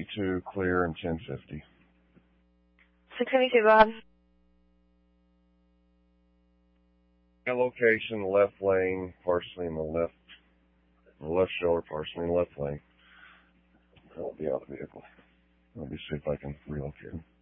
672 clear and 1050. 672, go ahead. Location, left lane, partially in the left shoulder, partially in the left lane. I'll be out of the vehicle. Let me see if I can relocate him.